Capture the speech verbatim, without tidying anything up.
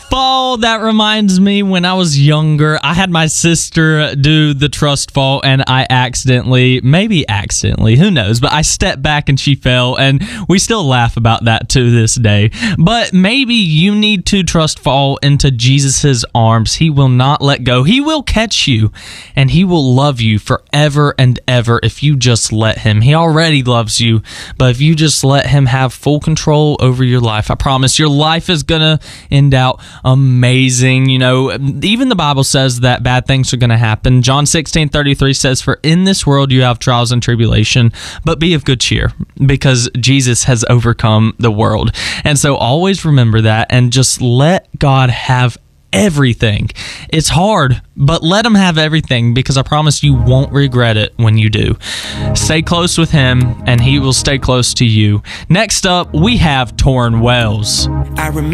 fall, that reminds me when I was younger, I had my sister do the trust fall, and I accidentally, maybe accidentally, who knows, but I stepped back and she fell, and we still laugh about that to this day. But maybe you need to trust fall into Jesus's arms. He will not let go. He will catch you, and he will love you forever and ever if you just let him. He already loves you, but if you just let him have full control over your life, I promise your life is going to end out amazing. You know, even the Bible says that bad things are going to happen. John sixteen thirty-three says, "For in this world you have trials and tribulation, but be of good cheer, because Jesus has overcome the world." And so always remember that, and just let God have everything. It's hard, but let him have everything, because I promise you won't regret it when you do. Stay close with him, and he will stay close to you. Next up, we have Torrin Wells. I remember